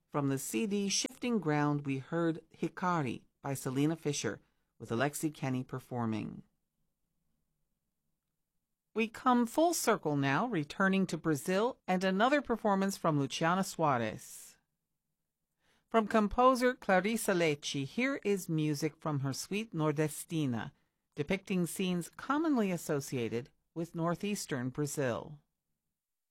From the CD Shifting Ground, we heard Hikari by Selena Fisher, with Alexi Kenny performing. We come full circle now, returning to Brazil and another performance from Luciana Soares. From composer Clarissa Lecce, here is music from her suite Nordestina, depicting scenes commonly associated with northeastern Brazil.